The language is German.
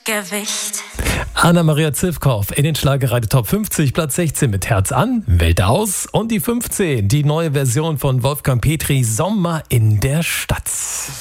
Gewicht. Anna-Maria Zivkow in den Schlagerradio Top 50, Platz 16 mit Herz an, Welt aus. Und die 15, die neue Version von Wolfgang Petri, Sommer in der Stadt.